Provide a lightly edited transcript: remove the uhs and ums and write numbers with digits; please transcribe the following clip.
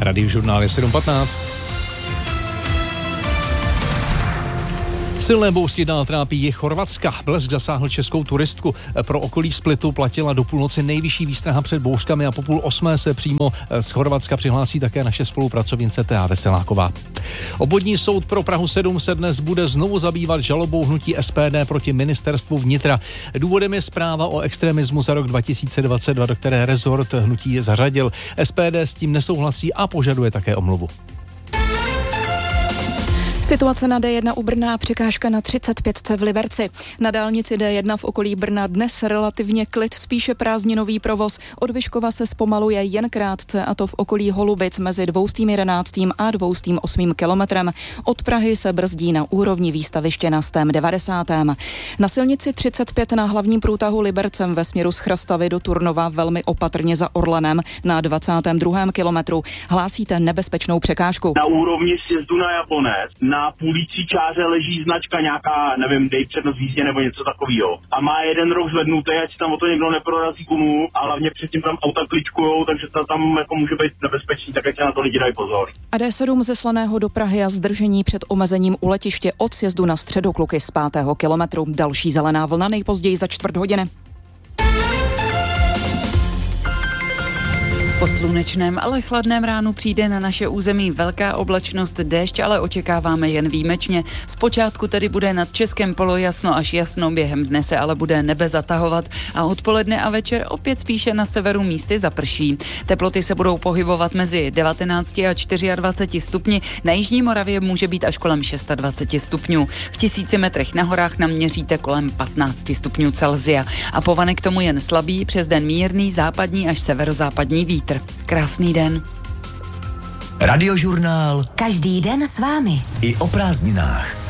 Radiožurnál je 7:15. Silné bouřky dál trápí jih Chorvatska. Blesk zasáhl českou turistku. Pro okolí Splitu platila do půlnoci nejvyšší výstraha před bouřkami a po 7:30 se přímo z Chorvatska přihlásí také naše spolupracovnice Thea Veseláková. Obvodní soud pro Prahu 7 se dnes bude znovu zabývat žalobou hnutí SPD proti ministerstvu vnitra. Důvodem je zpráva o extremismu za rok 2022, do které rezort hnutí zařadil. SPD s tím nesouhlasí a požaduje také omluvu. Situace na D1 u Brna, překážka na 35 v Liberci. Na dálnici D1 v okolí Brna dnes relativně klid, spíše prázdninový provoz. Od Vyškova se zpomaluje jen krátce, a to v okolí Holubic mezi 211. a 208. kilometrem. Od Prahy se brzdí na úrovni výstaviště na 190. Na silnici 35 na hlavním průtahu Libercem ve směru z Chrastavy do Turnova velmi opatrně za Orlenem na 22. kilometru. Hlásíte nebezpečnou překážku. Na úrovni sjezdu na Japonec na půlící čáře leží značka nějaká, nevím, dej přednost v jízdě nebo něco takového. A má jeden roh zvednutý, ať tam o to někdo neprorazí gumu, a hlavně předtím tam auta kličkujou, takže to tam jako může být nebezpečný, tak ať se na to lidi dají pozor. A D7 ze Slaného do Prahy a zdržení před omezením u letiště od sjezdu na Středokluky z 5. kilometru. Další zelená vlna nejpozději za 4 hodiny. Po slunečném, ale chladném ránu přijde na naše území velká oblačnost, déšť, ale očekáváme jen výjimečně. Zpočátku tedy bude nad Českem polojasno až jasno, během dne se ale bude nebe zatahovat a odpoledne a večer opět spíše na severu místy zaprší. Teploty se budou pohybovat mezi 19 a 24 stupni, na jižní Moravě může být až kolem 26 stupňů. V 1000 metrech na horách naměříte kolem 15 stupňů Celsia. A povane k tomu jen slabý, přes den mírný západní až severozápadní vítr. Krásný den. Radiožurnál. Každý den s vámi. I o prázdninách.